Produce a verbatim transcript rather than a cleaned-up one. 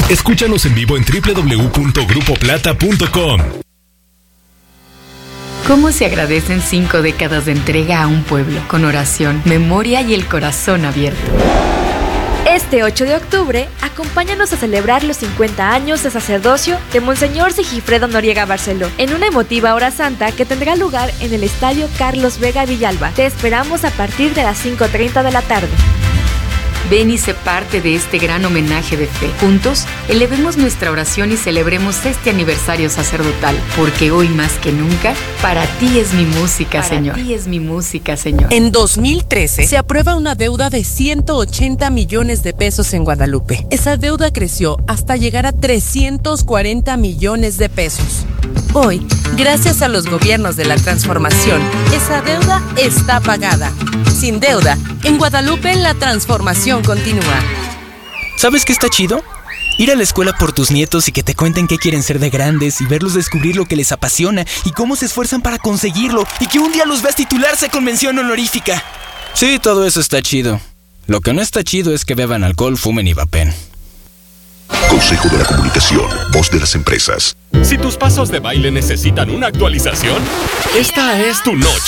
Escúchanos en vivo en doble u doble u doble u punto grupo plata punto com. ¿Cómo se agradecen cinco décadas de entrega a un pueblo? Con oración, memoria y el corazón abierto. Este ocho de octubre, acompáñanos a celebrar los cincuenta años de sacerdocio de Monseñor Sigifredo Noriega Barceló, en una emotiva hora santa que tendrá lugar en el Estadio Carlos Vega Villalba. Te esperamos a partir de las cinco treinta de la tarde. Ven y sé parte de este gran homenaje de fe. Juntos, elevemos nuestra oración y celebremos este aniversario sacerdotal, porque hoy más que nunca, para ti es mi música, para Señor. Para ti es mi música, Señor. En dos mil trece se aprueba una deuda de ciento ochenta millones de pesos en Guadalupe. Esa deuda creció hasta llegar a trescientos cuarenta millones de pesos. Hoy, gracias a los gobiernos de la transformación, esa deuda está pagada. Sin deuda, en Guadalupe la transformación continúa. ¿Sabes qué está chido? Ir a la escuela por tus nietos y que te cuenten qué quieren ser de grandes y verlos descubrir lo que les apasiona y cómo se esfuerzan para conseguirlo y que un día los veas titularse con mención honorífica. Sí, todo eso está chido. Lo que no está chido es que beban alcohol, fumen y vapen. Consejo de la Comunicación, voz de las empresas. Si tus pasos de baile necesitan una actualización, esta es tu noche.